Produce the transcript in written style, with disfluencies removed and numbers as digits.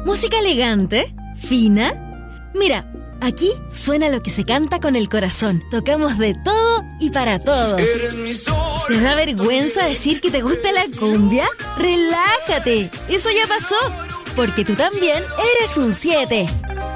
¿Música elegante? ¿Fina? Mira, aquí suena lo que se canta con el corazón. Tocamos de todo y para todos. ¿Te da vergüenza decir que te gusta la cumbia? ¡Relájate! Eso ya pasó, porque tú también eres un 7.